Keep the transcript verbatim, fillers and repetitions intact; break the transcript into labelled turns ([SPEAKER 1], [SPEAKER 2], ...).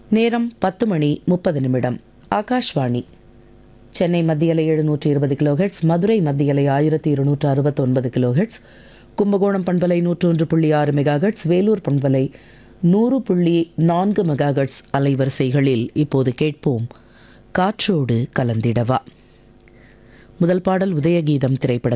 [SPEAKER 1] நேரம் பத்து மணி முப்பது நிமிடம். ஆகாஷ்வாணி சென்னை மத்தியலை எழுநூற்றி இருபது கிலோஹெட்ஸ், மதுரை மத்தியலை ஆயிரத்தி இருநூற்று அறுபத்தி ஒன்பது கிலோஹெட்ஸ், கும்பகோணம் பண்பலை நூற்றொன்று புள்ளி ஆறு மெகாஹெட்ஸ், வேலூர் பண்பலை நூறு புள்ளி நான்கு மெகாஹெட்ஸ் அலைவரிசைகளில் இப்போது கேட்போம் காற்றோடு கலந்திடவா. முதல் பாடல் உதயகீதம் திரைப்பட